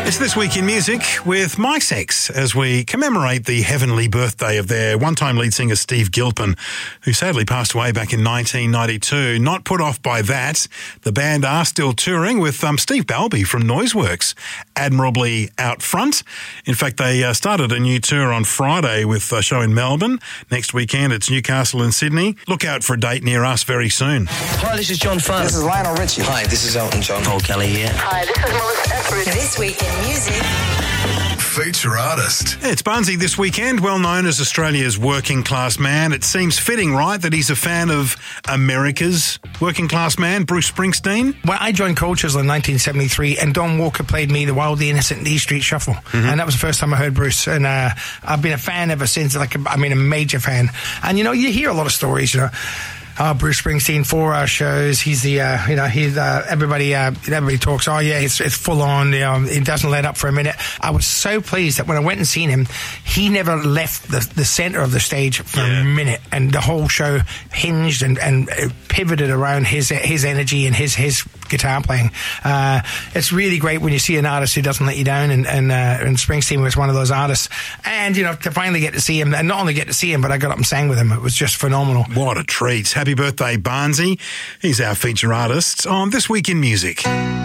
It's This Week in Music with My Sex as we commemorate the heavenly birthday of their one-time lead singer Steve Gilpin, who sadly passed away back in 1992. Not put off by that, the band are still touring with Steve Balby from Noiseworks admirably out front. In fact, they started a new tour on Friday with a show in Melbourne. Next weekend it's Newcastle and Sydney. Look out for a date near us very soon. Hi, this is John Fun. This is Lionel Richie. Hi, this is Elton John. Paul Kelly here. Hi, this is Melissa Etheridge. This Week in Music. Feature artist. It's Barnsey this weekend, well known as Australia's working class man. It seems fitting, right, that he's a fan of America's working class man, Bruce Springsteen? Well, I joined Cultures in 1973, and Don Walker played me the Wildly Innocent E Street Shuffle, and that was the first time I heard Bruce. And I've been a fan ever since. A major fan. And you hear a lot of stories. Bruce Springsteen, 4-hour shows. He's the, everybody talks. Oh yeah, it's full on. He doesn't let up for a minute. I was so pleased that when I went and seen him, he never left the center of the stage for a minute, and the whole show hinged and pivoted around his energy and his guitar playing. It's really great when you see an artist who doesn't let you down, and Springsteen was one of those artists. And to finally get to see him, and not only get to see him, but I got up and sang with him. It was just phenomenal. What a treat. Happy birthday, Barnsey. He's our feature artist on This Week in Music.